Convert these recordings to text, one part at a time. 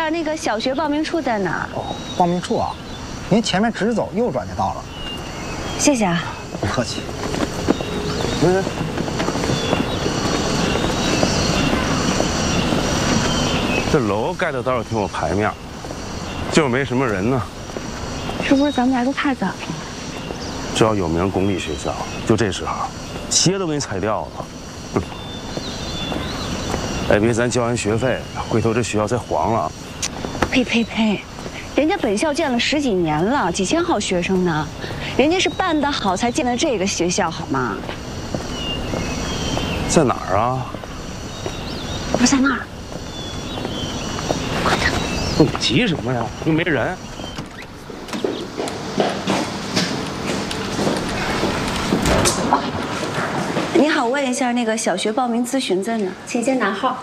下那个小学报名处在哪儿？ 哦，报名处啊，您前面直走，右转就到了。 谢谢啊。 不客气。 这楼盖的倒是挺有排面，就是没什么人呢。 是不是咱们来的太早了？ 这要有名公立学校，就这时候，鞋都给你踩掉了。哼！哎，别咱交完学费，回头这学校再黄了。 呸呸呸！人家本校建了10几年了，几千号学生呢，人家是办得好才建的这个学校，好吗？ 在哪儿啊？ 不是在那儿。快点！ 你急什么呀？又没人。 你好，问一下那个小学报名咨询在哪？请先拿号。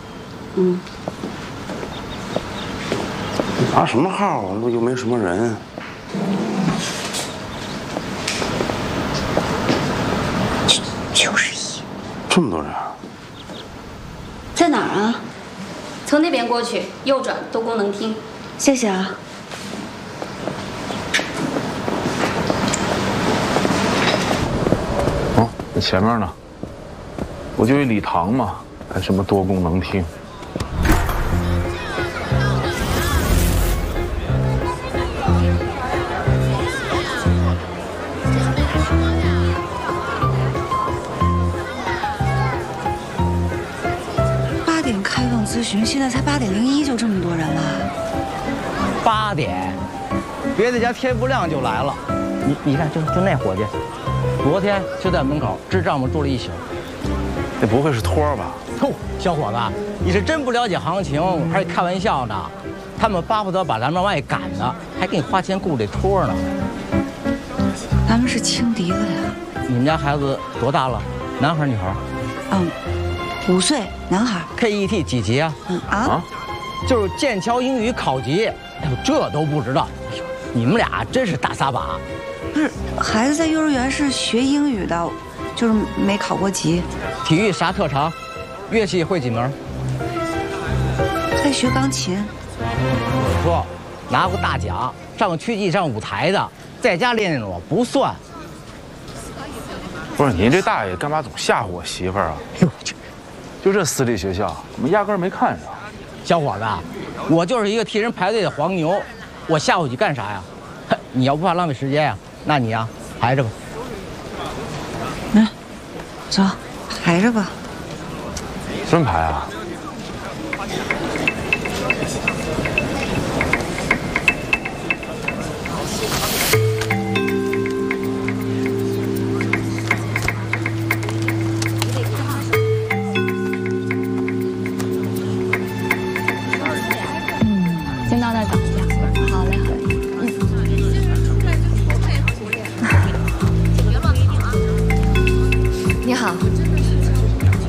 拿什么号啊？又没什么人。 91。 这么多人啊？ 在哪儿啊？ 从那边过去，右转，多功能厅。 谢谢啊。 哦，那前面呢？不就一礼堂吗？还什么多功能厅？ 8点开放咨询，现在才8点01，就这么多人了。 8点，别的家天不亮就来了。你看，就那伙计，昨天就在门口支帐篷住了一宿。 那不会是托儿吧？ 哟，小伙子，你是真不了解行情，还是开玩笑呢？他们巴不得把咱们往外赶呢，还给你花钱雇这托呢。 咱们是轻敌了呀。 你们家孩子多大了？男孩女孩 ？5岁，男孩。 KET 几级啊？就是剑桥英语考级。哎呦，这都不知道。哎呦，你们俩真是大撒把。 不是，孩子在幼儿园是学英语的，就是没考过级。 体育啥特长？乐器会几门？ 在学钢琴。 我说，拿过大奖，上区级上舞台的，在家练练我不算。 不是您这大爷干嘛总吓唬我媳妇儿啊？哟，就这私立学校，我们压根儿没看上。 小伙子，我就是一个替人排队的黄牛，我吓唬你干啥呀？你要不怕浪费时间呀，那你呀排着吧。 走，排着吧。 真排啊？